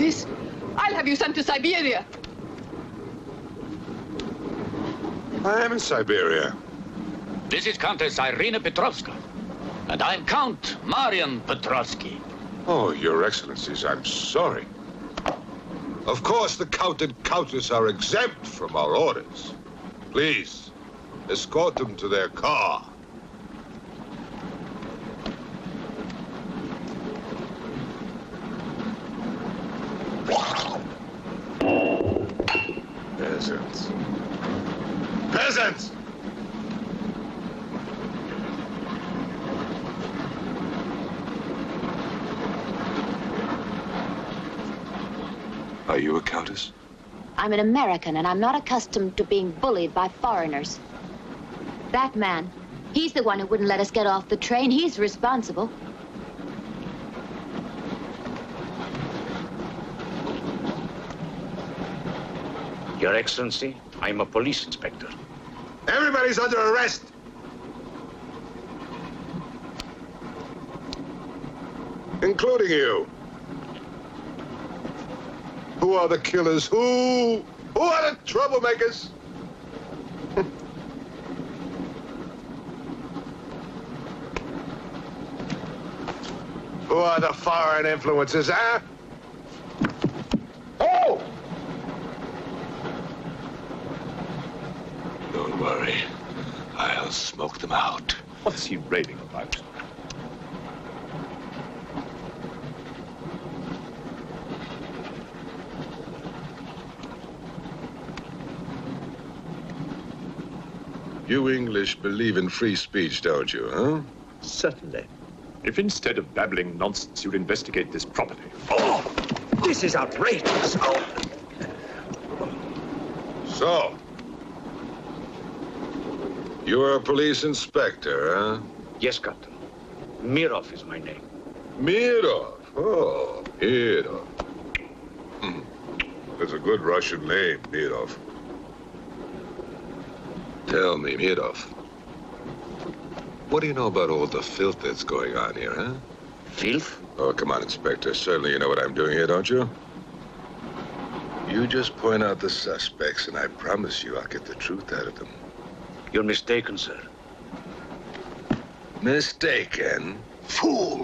this, I'll have you sent to Siberia. I am in Siberia. This is Countess Irina Petrovska, and I'm Count Marian Petrovsky. Oh, Your Excellencies, I'm sorry. Of course, the Count and Countess are exempt from our orders. Please, escort them to their car. Peasants. Peasants! Are you a countess? I'm an American, and I'm not accustomed to being bullied by foreigners. That man, he's the one who wouldn't let us get off the train. He's responsible. Your Excellency, I'm a police inspector. Everybody's under arrest! Including you. Who are the killers? Who are the troublemakers? Who are the foreign influences, huh? Oh! Don't worry. I'll smoke them out. What's he raving about? You English believe in free speech, don't you, huh? Certainly. If instead of babbling nonsense, you'd investigate this properly. Oh, this is outrageous. Oh. So, you're a police inspector, huh? Yes, Captain. Mirov is my name. Mirov. Oh, Mirov. That's a good Russian name, Mirov. Tell me, Mirov, what do you know about all the filth that's going on here, huh? Filth? Oh, come on, Inspector. Certainly you know what I'm doing here, don't you? You just point out the suspects, and I promise you I'll get the truth out of them. You're mistaken, sir. Mistaken? Fool!